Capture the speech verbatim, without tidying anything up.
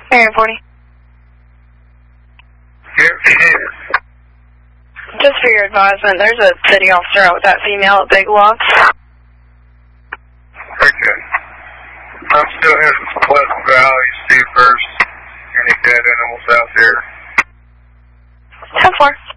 Area forty. Here, here. Just for your advisement, there's a city officer out with that female at Big Lots. Okay. I'm still here from Pleasant Valley. See first any dead animals out there. ten four.